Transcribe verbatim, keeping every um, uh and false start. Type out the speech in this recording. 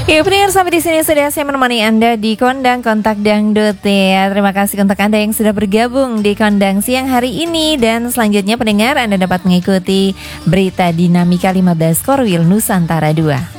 Ya pendengar, sampai di sini sudah saya menemani Anda di Kondang Kontak Dangdut ya. Terima kasih untuk Anda yang sudah bergabung di Kondang siang hari ini. Dan selanjutnya pendengar, Anda dapat mengikuti berita dinamika lima belas Korwil Nusantara dua.